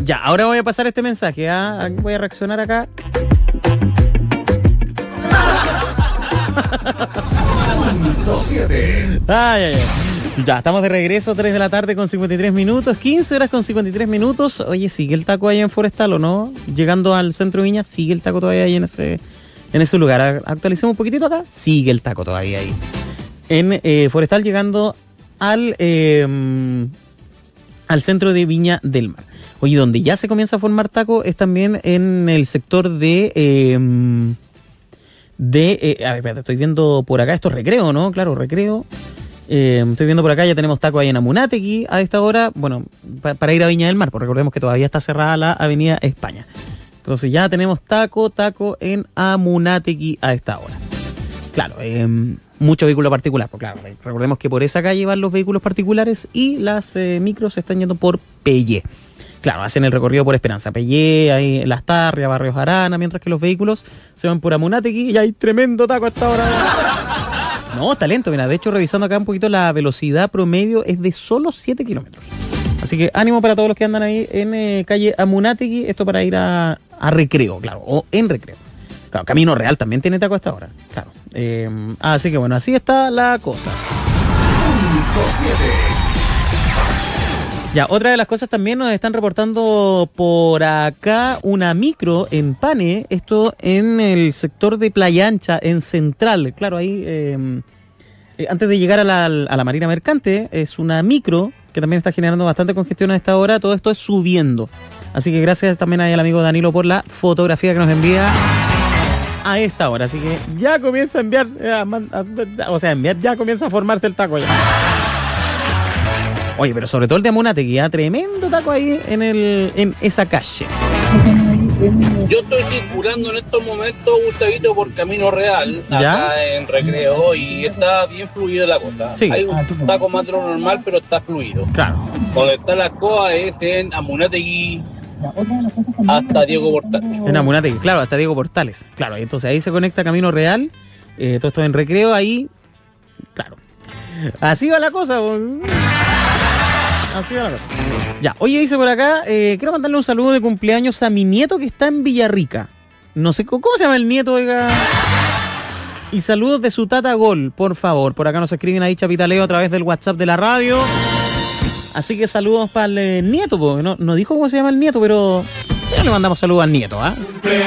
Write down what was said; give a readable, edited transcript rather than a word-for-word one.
Ya, ahora voy a pasar este mensaje. Voy a reaccionar acá. Ya, estamos de regreso, 3 de la tarde con 53 minutos, 15 horas con 53 minutos. Oye, ¿sigue el taco ahí en Forestal o no? Llegando al centro de Viña, ¿sigue el taco todavía ahí en ese lugar? Actualicemos un poquitito acá. Sigue el taco todavía ahí. En Forestal, llegando al centro de Viña del Mar. Oye, donde ya se comienza a formar taco es también en el sector de a ver, espérate, estoy viendo por acá, esto es Recreo, ¿no? Claro, Recreo. Estoy viendo por acá, ya tenemos taco ahí en Amunátegui a esta hora, bueno, para ir a Viña del Mar, porque recordemos que todavía está cerrada la avenida España. Entonces ya tenemos taco en Amunátegui a esta hora. Claro, mucho vehículo particular, pues claro, recordemos que por esa calle van los vehículos particulares y las micros están yendo por Pellé. Claro, hacen el recorrido por Esperanza, Pellé, ahí Las Tarrias, Barrios Arana, mientras que los vehículos se van por Amunátegui y hay tremendo taco a esta hora. No, está lento, mira, de hecho revisando acá un poquito la velocidad promedio es de solo 7 kilómetros. Así que ánimo para todos los que andan ahí en calle Amunátegui, esto para ir a Recreo, claro, o en Recreo. Claro, Camino Real también tiene taco a esta hora, claro. Así que bueno, así está la cosa. Ya, otra de las cosas también nos están reportando por acá una micro en Pane, esto en el sector de Playa Ancha, en Central. Claro, ahí antes de llegar a la Marina Mercante, es una micro que también está generando bastante congestión a esta hora. Todo esto es subiendo. Así que gracias también ahí al amigo Danilo por la fotografía que nos envía a esta hora. Así que ya comienza a enviar, ya comienza a formarse el taco ya. Oye, pero sobre todo el de Amunátegui, tremendo taco ahí en esa calle. Yo estoy circulando en estos momentos, Gustavito, por Camino Real, ¿ya? Acá en Recreo, y está bien fluido la cosa. Sí. Hay un taco más de lo normal, pero está fluido. Claro. Donde está la coa es en Amunátegui hasta Diego Portales. En Amunátegui, claro, hasta Diego Portales. Claro, entonces ahí se conecta Camino Real, todo esto en Recreo, ahí, claro. Así va la cosa, así va la cosa. Ya, oye, dice por acá, quiero mandarle un saludo de cumpleaños a mi nieto que está en Villarrica. No sé, ¿cómo se llama el nieto, oiga? Y saludos de su tata Gol, por favor. Por acá nos escriben ahí Chapitaleo a través del WhatsApp de la radio. Así que saludos para el nieto, porque no dijo cómo se llama el nieto, pero ya le mandamos saludos al nieto, ¿ah?